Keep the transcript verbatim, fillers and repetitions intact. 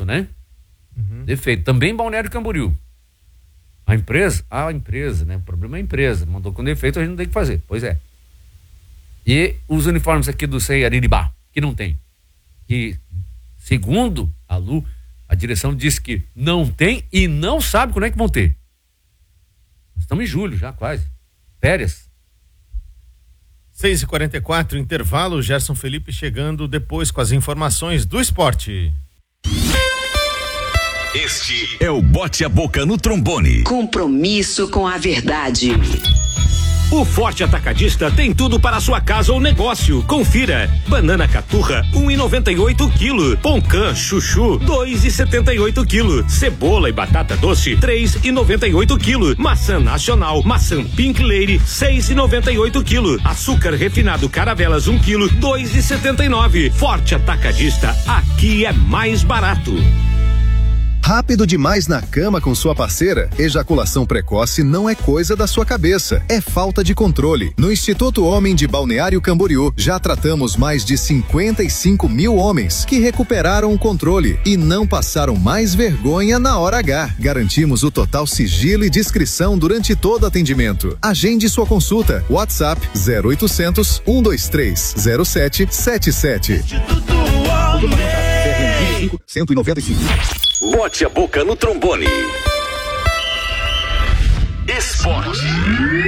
defeito, né? Uhum. Defeito. Também Balneário Camboriú. A empresa, a empresa, né? O problema é a empresa. Mandou com defeito, a gente não tem que fazer. Pois é. E os uniformes aqui do C E I Ariribá, que não tem. Que, segundo a Lu, a direção disse que não tem e não sabe quando é que vão ter. Nós estamos em julho já, quase. Férias. seis e quarenta e quatro, intervalo. Gerson Felipe chegando depois com as informações do esporte. Este é o Bote a Boca no Trombone. Compromisso com a verdade. O Forte Atacadista tem tudo para sua casa ou negócio. Confira: banana caturra um e noventa e oito quilo, poncã chuchu dois e setenta e oito quilo, cebola e batata doce três e noventa e oito quilo, maçã nacional, maçã Pink Lady seis e noventa e oito quilo, açúcar refinado Caravelas um quilo dois e setenta e nove. Forte Atacadista, aqui é mais barato. Rápido demais na cama com sua parceira? Ejaculação precoce não é coisa da sua cabeça, é falta de controle. No Instituto Homem de Balneário Camboriú, já tratamos mais de cinquenta e cinco mil homens que recuperaram o controle e não passaram mais vergonha na hora H. Garantimos o total sigilo e discrição durante todo atendimento. Agende sua consulta. WhatsApp zero oitocentos, um dois três, zero sete sete sete. Instituto Homem. cento e noventa e cinco. Bote a Boca no Trombone. Esporte.